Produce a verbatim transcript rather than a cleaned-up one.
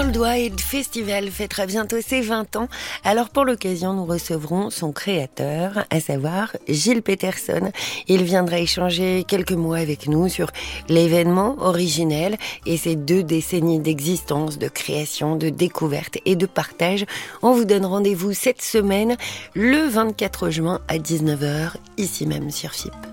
Worldwide Festival fêtera bientôt ses vingt ans. Alors pour l'occasion, nous recevrons son créateur, à savoir Gilles Peterson. Il viendra échanger quelques mots avec nous sur l'événement originel et ses deux décennies d'existence, de création, de découverte et de partage. On vous donne rendez-vous cette semaine, le vingt-quatre juin à dix-neuf heures, ici même sur F I P.